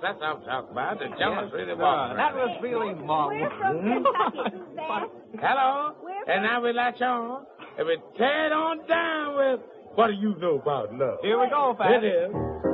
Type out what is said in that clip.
That's what I'm talking about. The jealous really walking. That was feeling marvelous. We're from Kentucky, Suzanne. Hello? We're And now we latch on. And we tear it on down with, what do you know about love? Here we go, Pat. It is.